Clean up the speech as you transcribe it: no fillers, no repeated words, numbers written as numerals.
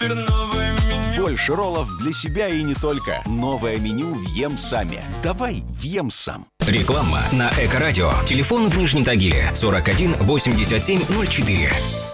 Больше роллов для себя и не только. Новое меню в Ем-Саме. Давай в Ем-Сам. Реклама на Эко-радио. Телефон в Нижнем Тагиле 41 87 04.